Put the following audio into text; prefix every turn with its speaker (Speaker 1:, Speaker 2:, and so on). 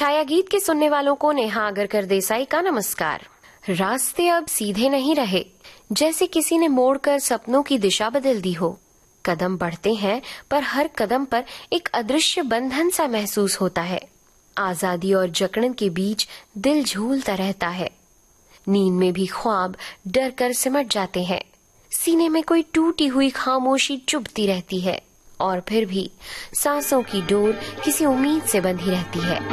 Speaker 1: छाया गीत के सुनने वालों को नेहा आगरकर देसाई का नमस्कार। रास्ते अब सीधे नहीं रहे, जैसे किसी ने मोड़कर सपनों की दिशा बदल दी हो। कदम बढ़ते हैं पर हर कदम पर एक अदृश्य बंधन सा महसूस होता है। आजादी और जकड़न के बीच दिल झूलता रहता है। नींद में भी ख्वाब डर कर सिमट जाते हैं। सीने में कोई टूटी हुई खामोशी चुभती रहती है और फिर भी सांसों की डोर किसी उम्मीद से बंधी रहती है।